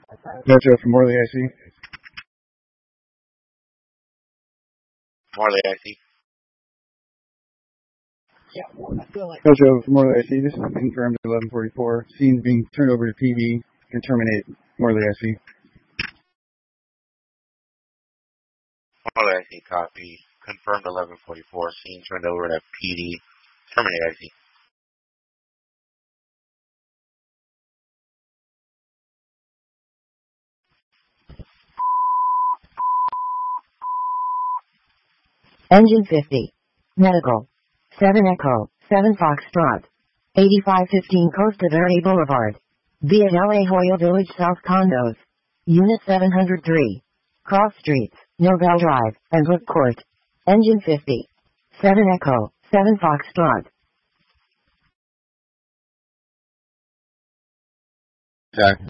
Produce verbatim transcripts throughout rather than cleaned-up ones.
Metro from Morley, I see. Morley, I see. Metro from Morley, I see. This is confirmed at eleven forty-four. Scene being turned over to P D. Can terminate. Morley, I see. Morley, I see. Copy. Confirmed eleven forty-four. Scene turned over to P D. Terminate, I see. Engine fifty. Medical. seven Echo, seven Foxtrot. eighty-five fifteen Costa Verde Boulevard. Via La Jolla Village South Condos. Unit seven hundred three. Cross Streets, Nobel Drive, and Brook Court. Engine fifty. seven Echo, seven Foxtrot. Okay.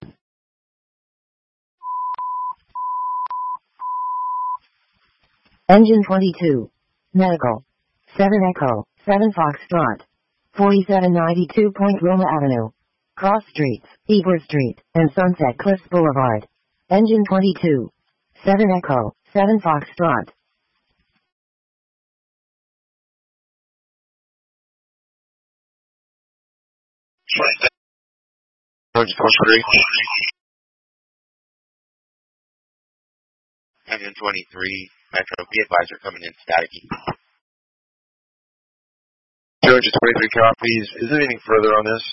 Engine twenty-two. Medical. seven Echo, seven Foxtrot. forty-seven ninety-two Point Roma Avenue. Cross Streets, Eber Street, and Sunset Cliffs Boulevard. Engine twenty-two. seven Echo, seven Foxtrot. Engine twenty-three, Metro, be advised are coming in staticky. two twenty-three copies. Is there anything further on this?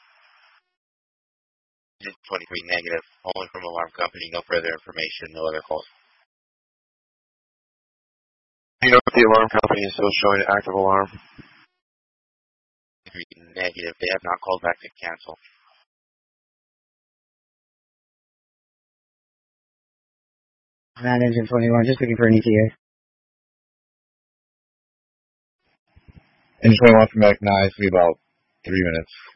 Engine twenty-three, negative. Only from alarm company, no further information, no other calls. You know if the alarm company is still showing an active alarm? Negative. They have not called back to cancel. Not Engine twenty-one, just looking for an E T A. Engine twenty-one from Medic nine, it's going to be about three minutes.